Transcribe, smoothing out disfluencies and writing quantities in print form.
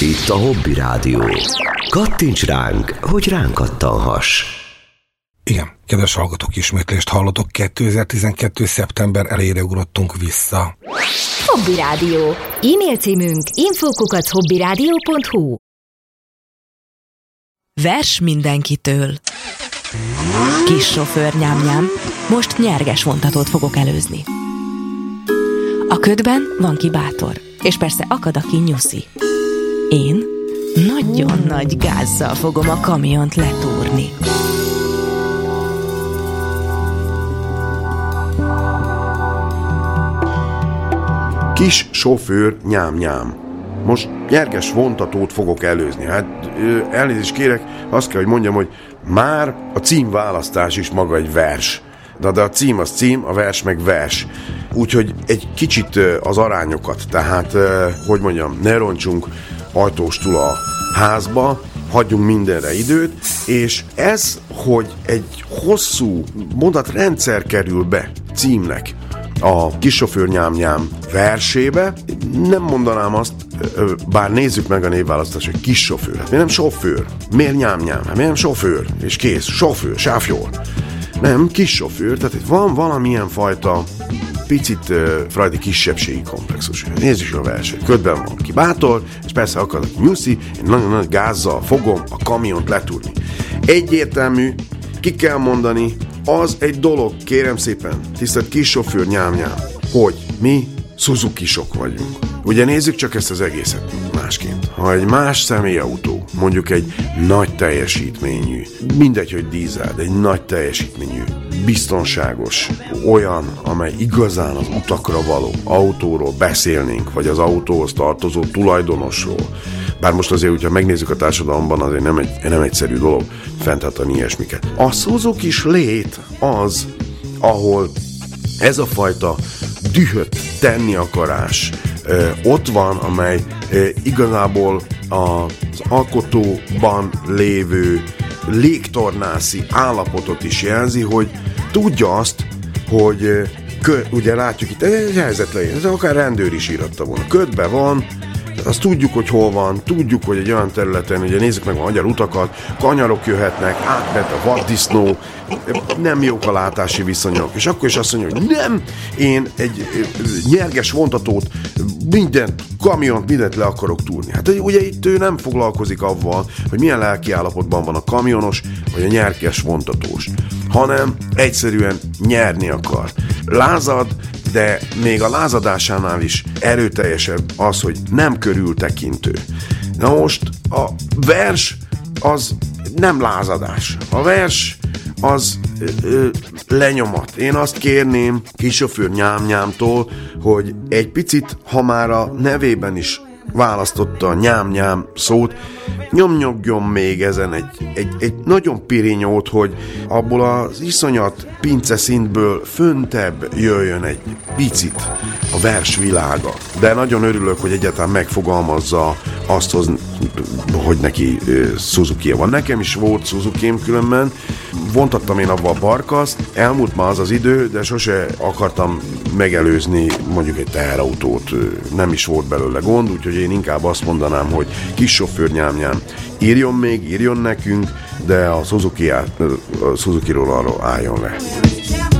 Itt a Hobby Rádió. Kattints ránk, hogy ránk kattanhass. Igen, kedves hallgatók, ismétlést hallotok. 2012. szeptember elejére ugrottunk vissza. Hobby Rádió. E-mail címünk info@hobbyradio.hu. Vers mindenkitől. Kis sofőr nyám-nyám, most nyerges vontatót fogok előzni. A ködben van ki bátor, és persze akad, aki nyuszi. Én nagyon nagy gázzal fogom a kamiont letúrni. Kis sofőr nyám-nyám. Most nyerges vontatót fogok előzni. Hát elnézést kérek, azt kell, hogy mondjam, hogy már a címválasztás is maga egy vers. De a cím az cím, a vers meg vers. Úgyhogy egy kicsit az arányokat, tehát, hogy mondjam, ne roncsunk ajtóstul a házba, hagyjunk mindenre időt, és ez, hogy egy hosszú mondatrendszer kerül be címnek a Kissofőr nyám-nyám versébe, nem mondanám azt, bár nézzük meg a névválasztást, hogy kissofőr. Hát miért nem sofőr? Miért nyám-nyám? Hát miért nem sofőr? És kész, sofőr, sávjól. Nem, kissofőr, tehát itt van valamilyen fajta picit frajdi kisebbségi komplexus. Nézzük a verset. Ködben van ki bátor, és persze akad a nyuszi, én nagyon nagy gázzal fogom a kamiont letúrni. Egyértelmű, ki kell mondani, az egy dolog, kérem szépen, tisztelt kissofőr nyám-nyám, hogy mi Suzuki-sok vagyunk. Ugye nézzük csak ezt az egészet másként. Ha egy más személyautó, mondjuk egy nagy teljesítményű, mindegy, hogy dízel, de egy nagy teljesítményű, biztonságos, olyan, amely igazán az utakra való autóról beszélnénk, vagy az autóhoz tartozó tulajdonosról. Bár most azért, hogyha megnézzük a társadalomban, azért nem egyszerű dolog fenntartani ilyesmiket. A Suzuki-s lét az, ahol ez a fajta dühöt tenni akarás ott van, amely igazából az alkotóban lévő légtornászi állapotot is jelzi, hogy tudja azt, hogy ugye látjuk itt egy helyzetleír, ez akár rendőr is íratta volna, ködbe van, azt tudjuk, hogy hol van, tudjuk, hogy egy olyan területen, ugye nézzük meg a magyar utakat, kanyarok jöhetnek, átment a vaddisznó, nem jók a látási viszonyok, és akkor is azt mondja, hogy nem, én egy nyerges vontatót, mindent, kamiont, mindent le akarok túrni. Hát ugye itt ő nem foglalkozik avval, hogy milyen lelkiállapotban van a kamionos, vagy a nyerges vontatós, hanem egyszerűen nyerni akar. Lázad, de még a lázadásánál is erőteljesebb az, hogy nem körültekintő. Na most a vers az nem lázadás. A vers az lenyomat. Én azt kérném Kissofőr nyám-nyámtól, hogy egy picit, ha már a nevében is választotta a nyám-nyám szót, nyomnyogjon még ezen egy nagyon pirinyót, hogy abból az iszonyat pince szintből föntebb jöjjön egy picit a versvilága. De nagyon örülök, hogy egyáltalán megfogalmazza azt, hogy neki Suzuki-ja van. Nekem is volt Suzuki-m különben, vontattam én abba a barkaszt, elmúlt már az az idő, de sose akartam megelőzni mondjuk egy teherautót, nem is volt belőle gond, úgyhogy én inkább azt mondanám, hogy kissofőr nyám-nyám, írjon nekünk, de a Suzuki-ról arról álljon le.